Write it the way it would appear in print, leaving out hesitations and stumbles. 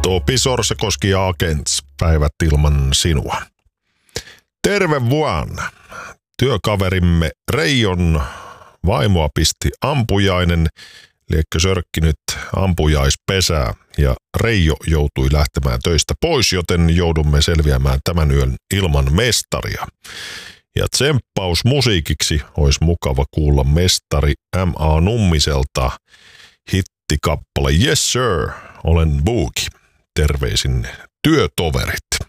Topi Sorsakoski ja Agents, päivät ilman sinua. Terve vuonna. Työkaverimme Reijon vaimoa pisti ampujainen, liekkö sörkki nyt ampujaispesää ja Reijo joutui lähtemään töistä pois, joten joudumme selviämään tämän yön ilman mestaria. Ja tsemppaus musiikiksi olisi mukava kuulla mestari M.A. Nummiselta hittikappale Yes Sir, olen Boogie. Terveisin työtoverit.